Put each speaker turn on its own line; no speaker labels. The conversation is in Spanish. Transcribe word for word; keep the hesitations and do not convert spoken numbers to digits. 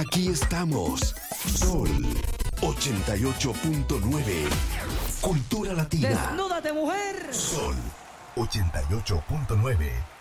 Aquí estamos. Sol ochenta y ocho punto nueve. Cultura Latina.
¡Desnúdate, mujer!
Sol ochenta y ocho punto nueve.